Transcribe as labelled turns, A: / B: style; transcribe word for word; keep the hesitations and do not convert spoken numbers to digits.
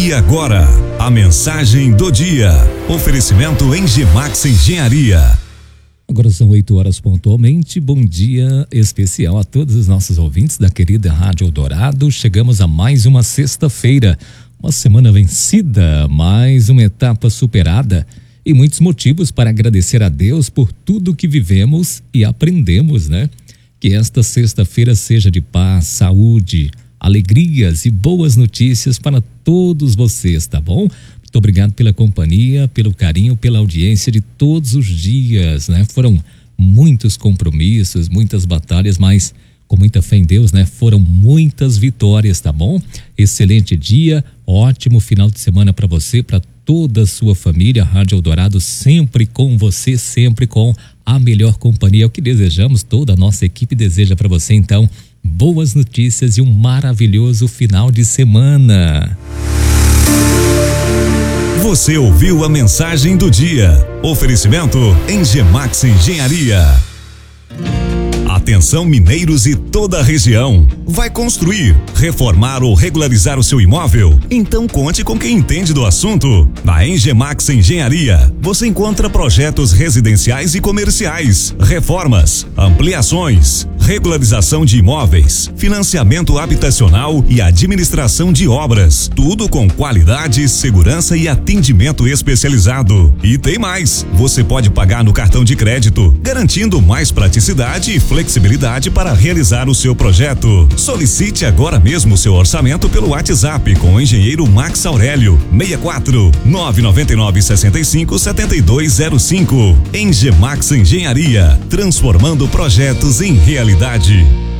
A: E agora, a mensagem do dia. Oferecimento Engemax Engenharia.
B: Agora são oito horas pontualmente. Bom dia especial a todos os nossos ouvintes da querida Rádio Eldorado. Chegamos a mais uma sexta-feira, uma semana vencida, mais uma etapa superada e muitos motivos para agradecer a Deus por tudo que vivemos e aprendemos, né? Que esta sexta-feira seja de paz, saúde, alegrias e boas notícias para todos vocês, tá bom? Muito obrigado pela companhia, pelo carinho, pela audiência de todos os dias, né? Foram muitos compromissos, muitas batalhas, mas com muita fé em Deus, né? Foram muitas vitórias, tá bom? Excelente dia, ótimo final de semana para você, para toda a sua família. Rádio Eldorado sempre com você, sempre com a melhor companhia. É o que desejamos, toda a nossa equipe deseja para você, então, boas notícias e um maravilhoso final de semana.
A: Você ouviu a mensagem do dia. Oferecimento Engemax Engenharia. Atenção, mineiros e toda a região. Vai construir, reformar ou regularizar o seu imóvel? Então conte com quem entende do assunto. Na Engemax Engenharia, você encontra projetos residenciais e comerciais, reformas, ampliações, regularização de imóveis, financiamento habitacional e administração de obras. Tudo com qualidade, segurança e atendimento especializado. E tem mais, você pode pagar no cartão de crédito, garantindo mais praticidade e flexibilidade para realizar o seu projeto. Solicite agora mesmo o seu orçamento pelo WhatsApp com o engenheiro Max Aurélio, seis quatro nove nove nove seis cinco sete dois zero cinco. Engemax Engenharia, transformando projetos em realidade.